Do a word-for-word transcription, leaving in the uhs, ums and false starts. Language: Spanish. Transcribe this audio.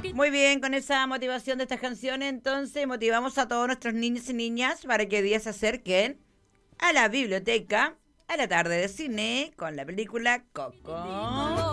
Muy bien, con esa motivación de estas canciones, entonces motivamos a todos nuestros niños y niñas para que hoy día se acerquen a la biblioteca a la tarde de cine con la película Coco.